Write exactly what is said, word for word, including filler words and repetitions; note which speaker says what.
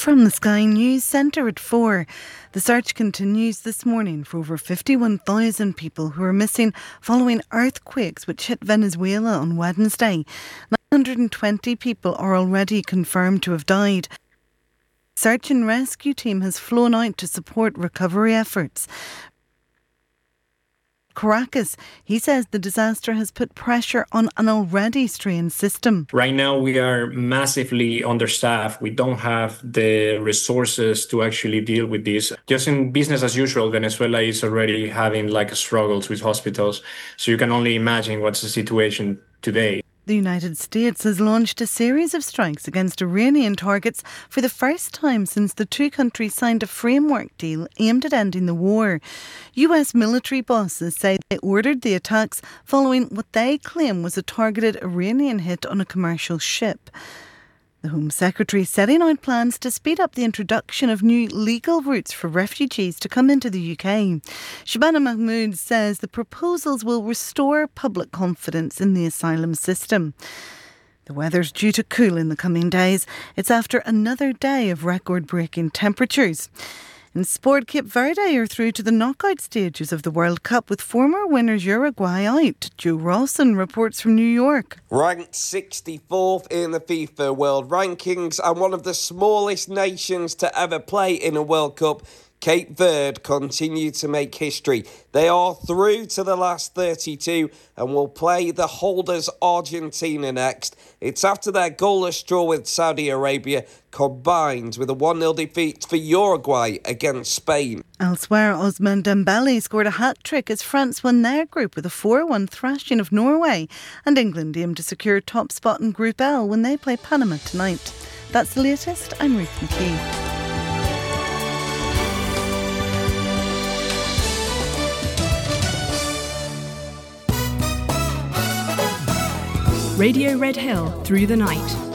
Speaker 1: From the Sky News Centre at four. The search continues this morning for over fifty-one thousand people who are missing following earthquakes which hit Venezuela on Wednesday. nine hundred twenty people are already confirmed to have died. The search and rescue team has flown out to support recovery efforts. Caracas, he says the disaster has put pressure on an already strained system.
Speaker 2: Right now we are massively understaffed. We don't have the resources to actually deal with this. Just in business as usual, Venezuela is already having like struggles with hospitals. So you can only imagine what's the situation today.
Speaker 1: The United States has launched a series of strikes against Iranian targets for the first time since the two countries signed a framework deal aimed at ending the war. U S military bosses say they ordered the attacks following what they claim was a targeted Iranian hit on a commercial ship. The Home Secretary setting out plans to speed up the introduction of new legal routes for refugees to come into the U K. Shabana Mahmood says the proposals will restore public confidence in the asylum system. The weather's due to cool in the coming days. It's after another day of record-breaking temperatures. In sport, Cape Verde are through to the knockout stages of the World Cup with former winners Uruguay out. Joe Rawson reports from New York.
Speaker 3: Ranked sixty-fourth in the FIFA World Rankings and one of the smallest nations to ever play in a World Cup, Cape Verde continue to make history. They are through to the last thirty-two and will play the holders Argentina next. It's after their goalless draw with Saudi Arabia combined with a one nil defeat for Uruguay against Spain.
Speaker 1: Elsewhere, Ousmane Dembele scored a hat-trick as France won their group with a four one thrashing of Norway, and England aim to secure top spot in Group L when they play Panama tonight. That's the latest. I'm Ruth McKee.
Speaker 4: Radio Red Hill through the night.